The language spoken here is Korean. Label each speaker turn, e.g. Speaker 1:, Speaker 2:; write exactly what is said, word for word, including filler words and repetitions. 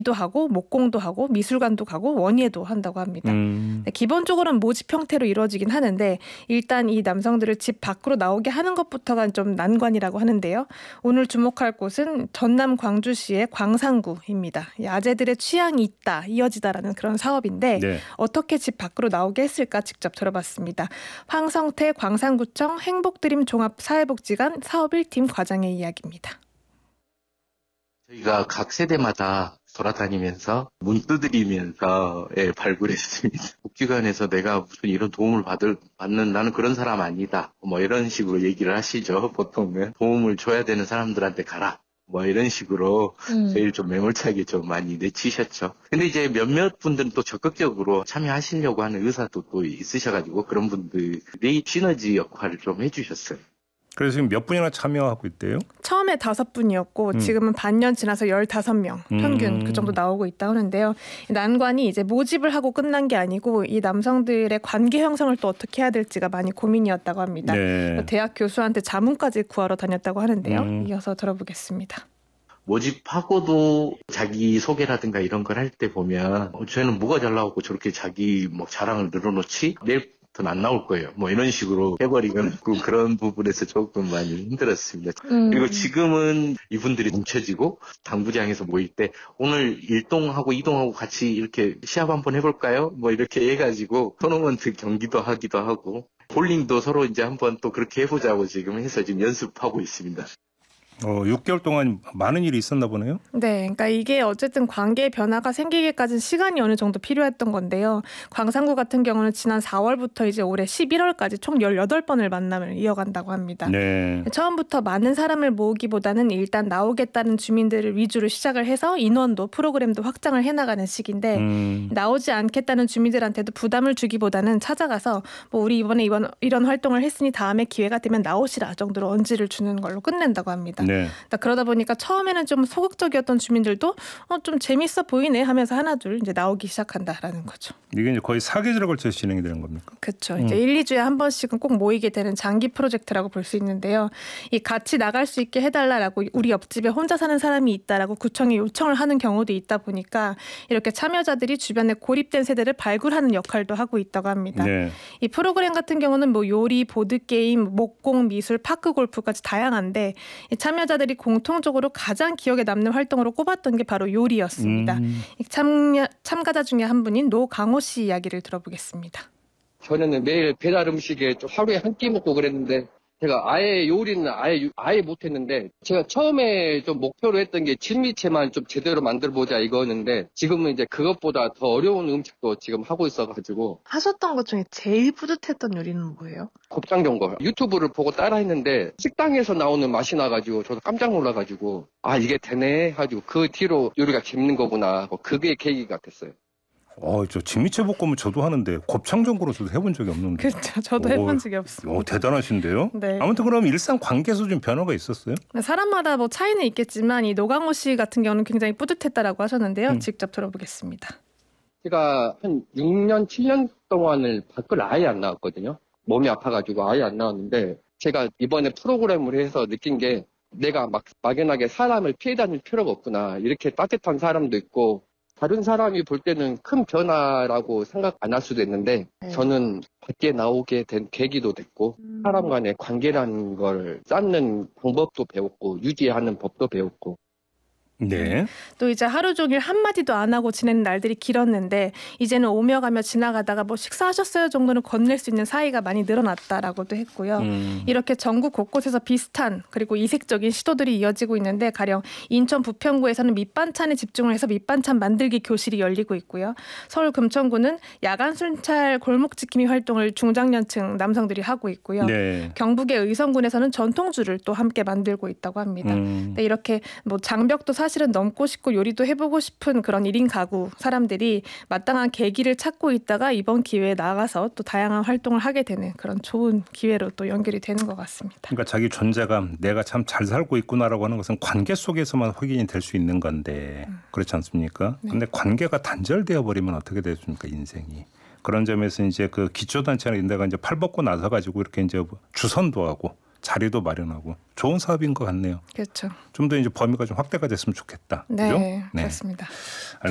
Speaker 1: 도 하고 목공도 하고 미술관도 가고 원예도 한다고 합니다.
Speaker 2: 음.
Speaker 1: 기본적으로는 모집 형태로 이루어지긴 하는데 일단 이 남성들을 집 밖으로 나오게 하는 것부터가 좀 난관이라고 하는데요. 오늘 주목할 곳은 전남 광주시의 광산구입니다. 이 아재들의 취향이 있다, 이어지다라는 그런 사업인데
Speaker 2: 네.
Speaker 1: 어떻게 집 밖으로 나오게 했을까 직접 들어봤습니다. 황성태 광산구청 행복드림 종합사회복지관 사업 일 팀 과장의 이야기입니다.
Speaker 3: 저희가 각 세대마다 돌아다니면서 문 두드리면서 예, 발굴했습니다. 복지관에서 내가 무슨 이런 도움을 받을, 받는 나는 그런 사람 아니다. 뭐 이런 식으로 얘기를 하시죠. 보통은 도움을 줘야 되는 사람들한테 가라. 뭐 이런 식으로
Speaker 1: 음.
Speaker 3: 저희를 좀 매몰차게 좀 많이 내치셨죠. 근데 이제 몇몇 분들은 또 적극적으로 참여하시려고 하는 의사도 또 있으셔가지고 그런 분들이 시너지 역할을 좀 해주셨어요.
Speaker 2: 그래서 지금 몇 분이나 참여하고 있대요?
Speaker 1: 처음에 다섯 분이었고
Speaker 2: 음.
Speaker 1: 지금은 반년 지나서 열다섯 명 평균
Speaker 2: 음.
Speaker 1: 그 정도 나오고 있다 하는데요. 난관이 이제 모집을 하고 끝난 게 아니고 이 남성들의 관계 형성을 또 어떻게 해야 될지가 많이 고민이었다고 합니다.
Speaker 2: 네.
Speaker 1: 대학 교수한테 자문까지 구하러 다녔다고 하는데요.
Speaker 2: 음.
Speaker 1: 이어서 들어보겠습니다.
Speaker 3: 모집하고도 자기 소개라든가 이런 걸 할 때 보면 어, 쟤는 뭐가 잘 나오고 저렇게 자기 뭐 자랑을 늘어놓지? 내일부터는 안 나올 거예요. 뭐 이런 식으로 해버리면 그런 부분에서 조금 많이 힘들었습니다.
Speaker 1: 음.
Speaker 3: 그리고 지금은 이분들이 뭉쳐지고 당구장에서 모일 때 오늘 일동하고 이동하고 같이 이렇게 시합 한번 해볼까요? 뭐 이렇게 해가지고 토너먼트 경기도 하기도 하고 볼링도 서로 이제 한번 또 그렇게 해보자고 지금 해서 지금 연습하고 있습니다.
Speaker 2: 어, 육 개월 동안 많은 일이 있었나 보네요.
Speaker 1: 네, 그러니까 이게 어쨌든 관계의 변화가 생기기까지는 시간이 어느 정도 필요했던 건데요. 광산구 같은 경우는 지난 사월부터 이제 올해 십일월까지 총 열여덟 번을 만남을 이어간다고 합니다.
Speaker 2: 네.
Speaker 1: 처음부터 많은 사람을 모으기보다는 일단 나오겠다는 주민들을 위주로 시작을 해서 인원도 프로그램도 확장을 해나가는 시기인데
Speaker 2: 음.
Speaker 1: 나오지 않겠다는 주민들한테도 부담을 주기보다는 찾아가서 뭐 우리 이번에 이번 이런 활동을 했으니 다음에 기회가 되면 나오시라 정도로 언지를 주는 걸로 끝낸다고 합니다.
Speaker 2: 네.
Speaker 1: 그러다 보니까 처음에는 좀 소극적이었던 주민들도 어, 좀 재밌어 보이네 하면서 하나둘 이제 나오기 시작한다라는 거죠.
Speaker 2: 이게 이제 거의 사계절에 걸쳐서 진행이 되는 겁니까?
Speaker 1: 그렇죠.
Speaker 2: 음.
Speaker 1: 이제 일, 이 주에 한 번씩은 꼭 모이게 되는 장기 프로젝트라고 볼 수 있는데요. 이 같이 나갈 수 있게 해달라라고 우리 옆집에 혼자 사는 사람이 있다라고 구청에 요청을 하는 경우도 있다 보니까 이렇게 참여자들이 주변에 고립된 세대를 발굴하는 역할도 하고 있다고 합니다.
Speaker 2: 네.
Speaker 1: 이 프로그램 같은 경우는 뭐 요리, 보드게임, 목공, 미술, 파크 골프까지 다양한데 이 참여자들이 공통적으로 가장 기억에 남는 활동으로 꼽았던 게 바로 요리였습니다.
Speaker 2: 음.
Speaker 1: 이 참여, 참가자 중에 한 분인 노강호 씨 이야기를 들어보겠습니다.
Speaker 4: 전에는 매일 배달 음식에 좀 하루에 한 끼 먹고 그랬는데 제가 아예 요리는 아예 아예 못했는데 제가 처음에 좀 목표로 했던 게 진미채만 좀 제대로 만들어보자 이거였는데 지금은 이제 그것보다 더 어려운 음식도 지금 하고 있어가지고
Speaker 5: 하셨던 것 중에 제일 뿌듯했던 요리는 뭐예요?
Speaker 4: 곱창 전골 유튜브를 보고 따라했는데 식당에서 나오는 맛이 나가지고 저도 깜짝 놀라가지고 아 이게 되네 가지고 그 뒤로 요리가 재밌는 거구나 그게 계기가 됐어요.
Speaker 2: 어, 저 진미채 볶음은 저도 하는데 곱창전골은 저도 해본 적이 없는데.
Speaker 1: 그렇죠. 저도
Speaker 2: 오,
Speaker 1: 해본 적이 없습니다.
Speaker 2: 오, 대단하신데요.
Speaker 1: 네.
Speaker 2: 아무튼 그럼 일상 관계에서 좀 변화가 있었어요?
Speaker 1: 사람마다 뭐 차이는 있겠지만 이 노강호 씨 같은 경우는 굉장히 뿌듯했다라고 하셨는데요.
Speaker 2: 음.
Speaker 1: 직접 들어보겠습니다.
Speaker 4: 제가 한 육 년, 칠 년 동안을 밖을 아예 안 나왔거든요. 몸이 아파가지고 아예 안 나왔는데 제가 이번에 프로그램을 해서 느낀 게 내가 막 막연하게 사람을 피해 다닐 필요가 없구나. 이렇게 따뜻한 사람도 있고 다른 사람이 볼 때는 큰 변화라고 생각 안 할 수도 있는데
Speaker 5: 네.
Speaker 4: 저는 밖에 나오게 된 계기도 됐고
Speaker 5: 음.
Speaker 4: 사람 간의 관계라는 걸 쌓는 방법도 배웠고 유지하는 법도 배웠고
Speaker 2: 네.
Speaker 1: 또 이제 하루 종일 한마디도 안 하고 지내는 날들이 길었는데 이제는 오며 가며 지나가다가 뭐 식사하셨어요 정도는 건넬 수 있는 사이가 많이 늘어났다라고도 했고요.
Speaker 2: 음.
Speaker 1: 이렇게 전국 곳곳에서 비슷한 그리고 이색적인 시도들이 이어지고 있는데 가령 인천 부평구에서는 밑반찬에 집중을 해서 밑반찬 만들기 교실이 열리고 있고요. 서울 금천구는 야간 순찰 골목 지킴이 활동을 중장년층 남성들이 하고 있고요.
Speaker 2: 네.
Speaker 1: 경북의 의성군에서는 전통주를 또 함께 만들고 있다고 합니다.
Speaker 2: 음.
Speaker 1: 네, 이렇게 뭐 장벽도 사실은 넘고 싶고 요리도 해보고 싶은 그런 일 인 가구 사람들이 마땅한 계기를 찾고 있다가 이번 기회에 나가서 또 다양한 활동을 하게 되는 그런 좋은 기회로 또 연결이 되는 것 같습니다.
Speaker 2: 그러니까 자기 존재감, 내가 참 잘 살고 있구나라고 하는 것은 관계 속에서만 확인이 될 수 있는 건데 그렇지 않습니까?
Speaker 1: 네.
Speaker 2: 근데 관계가 단절되어 버리면 어떻게 되십니까, 인생이? 그런 점에서 이제 그 기초단체나 이런 데가 이제 팔 벗고 나서 가지고 이렇게 이제 주선도 하고 자리도 마련하고 좋은 사업인 것 같네요.
Speaker 1: 그렇죠.
Speaker 2: 좀 더 이제 범위가 좀 확대가 됐으면 좋겠다.
Speaker 1: 네,
Speaker 2: 그죠? 네.
Speaker 1: 그렇습니다.